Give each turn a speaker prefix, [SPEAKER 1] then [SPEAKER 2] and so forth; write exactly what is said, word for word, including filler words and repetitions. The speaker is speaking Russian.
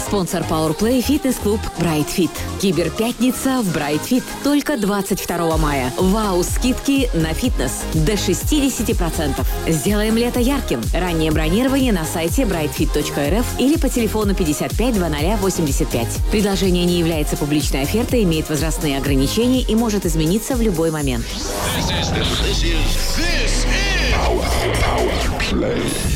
[SPEAKER 1] Спонсор PowerPlay фитнес-клуб Bright Fit. Киберпятница в Bright Fit. Только двадцать второго мая. Вау, скидки на фитнес до шестьдесят процентов. Сделаем лето ярким. Раннее бронирование на сайте брайт фит точка эр эф или по телефону пятьдесят пять двадцать восемьдесят пять. Предложение не является публичной офертой, имеет возрастные ограничения и может измениться в любой момент.
[SPEAKER 2] This is, this is, this is Power, Power Play.